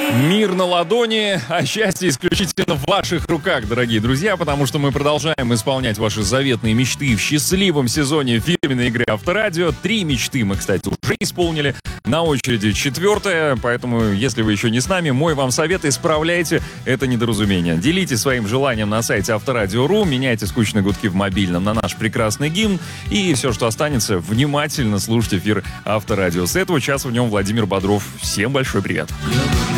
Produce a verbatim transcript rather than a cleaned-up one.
Мир на ладони, а счастье исключительно в ваших руках, дорогие друзья, потому что мы продолжаем исполнять ваши заветные мечты в счастливом сезоне фирменной игры Авторадио. Три мечты мы, кстати, уже исполнили. На очереди четвертая, поэтому, если вы еще не с нами, мой вам совет: исправляйте это недоразумение. Делитесь своим желанием на сайте Авторадио точка ру, меняйте скучные гудки в мобильном на наш прекрасный гимн, и все, что останется, внимательно слушайте эфир Авторадио. С этого часа в нем Владимир Бодров. Всем большой привет.